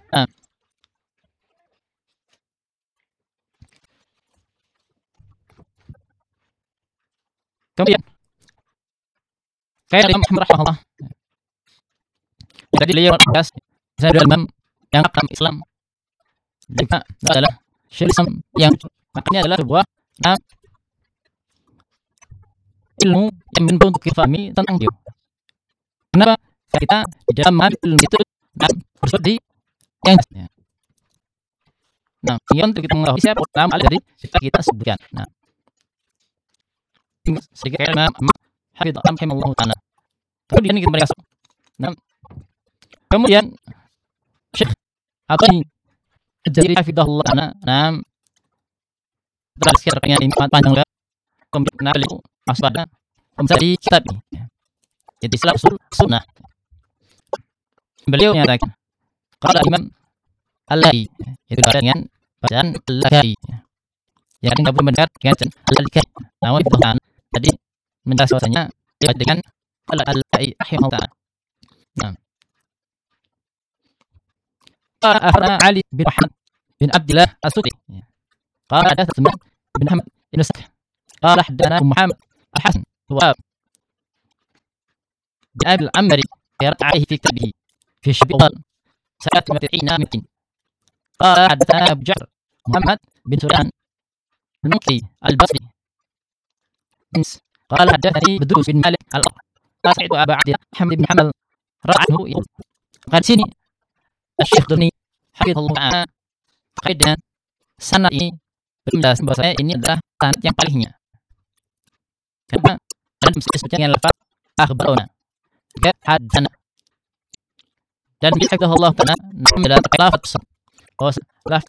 Nah, kemudian kayak Imam Ahmad rahimahullah. Jadi beliau bahas saya adalah imam yang dalam Islam dan adalah Syekh Islam yang maknanya adalah sebuah ilmu yang menurut untuk kita pahami tentang dia. Kenapa? Kita di dalam ilmu itu dan seperti yang nah, ini untuk kita mengetahui siapa ulama dari kita sebutkan. Nah, sehingga karena Hafidh rahimahullah ta'ala. Kemudian kita mereka nah, kemudian Syekh Atani Al-Jazairi hafidhahullah ta'ala. Nah, telah sekiranya ini panjang lah. Kemudian beliau masuk pada di kitab ini. Jadi Islam sunnah. Beliau menyatakan qala Imam Al-Lahi itu dengan bacaan Al-Lahi. Yang tidak boleh mendengar dengan Al-Lahi. Namun itu tadi menjelaskan bahasanya dengan Al-Lahi rahimahullah. Nah. أخبرنا علي بن محمد بن عبد الله السدي قال حدثنا بن أحمد بن سكح قال حدثنا محمد الحسن واب بأبي العنبري قرأت عليه في كتابه في شبيط سنة 200 قال حدثنا أبو جعفر محمد بن سليمان المكي البصري قال حدثني بدروس بن مالك الأرض قال سمعت أبا عبد محمد بن حنبل روى عنه يقول قال سيني Syekh Durni hafizahullah ta'ala terkait dengan sanad ini berjelas bahwa ini adalah sanad yang palingnya. Kenapa? Dan bisa disebutkan dengan lafaz akhbarona juga hadana. Dan hafizahullah ta'ala adalah lafaz bahwa